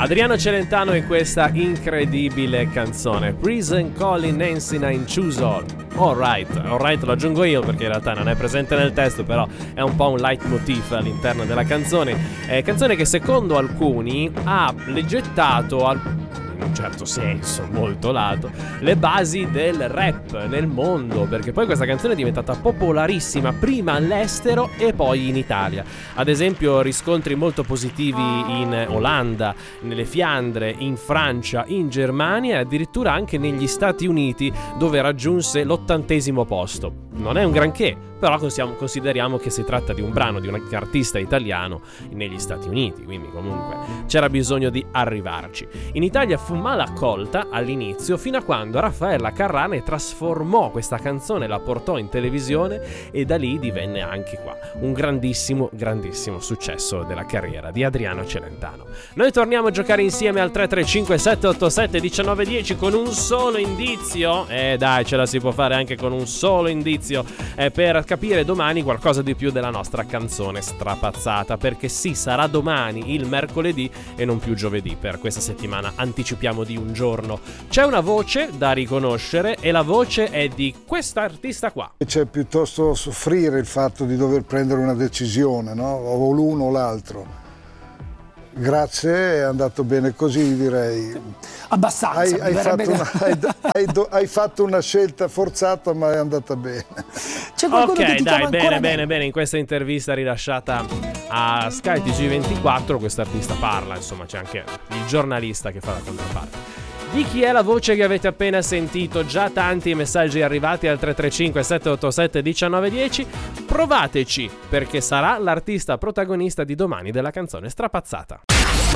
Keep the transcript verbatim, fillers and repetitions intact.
Adriano Celentano e questa incredibile canzone Prison Calling Nancy Nine Chusol. Alright, alright lo aggiungo io perché in realtà non è presente nel testo, però è un po' un leitmotiv all'interno della canzone. È canzone che secondo alcuni ha leggettato al in un certo senso molto lato le basi del rap nel mondo, perché poi questa canzone è diventata popolarissima prima all'estero e poi in Italia. Ad esempio riscontri molto positivi in Olanda, nelle Fiandre, in Francia, in Germania e addirittura anche negli Stati Uniti, dove raggiunse l'ottantesimo posto. Non è un granché, però consideriamo che si tratta di un brano di un artista italiano negli Stati Uniti, quindi comunque c'era bisogno di arrivarci. In Italia fu mal accolta all'inizio, fino a quando Raffaella Carrà ne trasformò questa canzone, la portò in televisione e da lì divenne anche qua un grandissimo, grandissimo successo della carriera di Adriano Celentano. Noi torniamo a giocare insieme al tre tre cinque sette otto sette uno nove uno zero con un solo indizio, eh dai, ce la si può fare anche con un solo indizio, eh, per capire domani qualcosa di più della nostra canzone strapazzata, perché sì, sarà domani il mercoledì e non più giovedì. Per questa settimana anticipiamo di un giorno. C'è una voce da riconoscere e la voce è di questa artista qua. C'è piuttosto soffrire il fatto di dover prendere una decisione, no? O l'uno o l'altro. Grazie, è andato bene così, direi. Abbastanza. Hai, hai, fatto, una, hai, hai, do, hai fatto una scelta forzata, ma è andata bene. C'è qualcuno ok, che ti dai, bene, bene, bene, bene. In questa intervista rilasciata a Sky T G ventiquattro, questo artista parla, insomma, c'è anche il giornalista che fa la controparte. Di chi è la voce che avete appena sentito? Già tanti messaggi arrivati al tre tre cinque sette otto sette uno nove uno zero. Provateci, perché sarà l'artista protagonista di domani della canzone strapazzata.